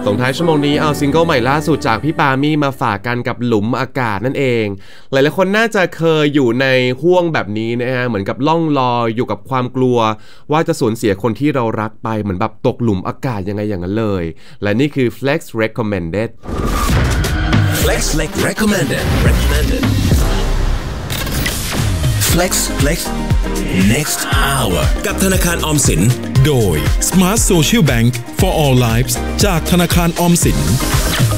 ส่งท้ายชั่วโมงนี้เอาซิงเกิลใหม่ล่าสุดจากพี่ปามี่มาฝากกันกับหลุมอากาศนั่นเองหลายๆคนน่าจะเคยอยู่ในห่วงแบบนี้นะฮะเหมือนกับล่องลอยอยู่กับความกลัวว่าจะสูญเสียคนที่เรารักไปเหมือนแบบตกหลุมอากาศยังไงอย่างนั้นเลยและนี่คือ Flex Recommended Flex Recommended Flex Next Hour กับธนาคารออมสินโดย Smart Social Bank for All Lives จากธนาคารออมสิน